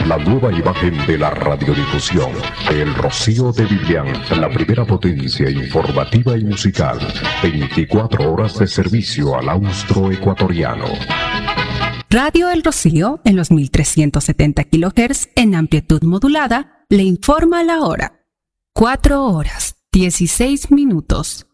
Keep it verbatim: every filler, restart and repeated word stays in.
La nueva imagen de la radiodifusión de El Rocío de Vivian, la primera potencia informativa y musical. veinticuatro horas de servicio al austroecuatoriano. Radio El Rocío, en los mil trescientos setenta kilohertz en amplitud modulada, le informa la hora. cuatro horas, dieciséis minutos.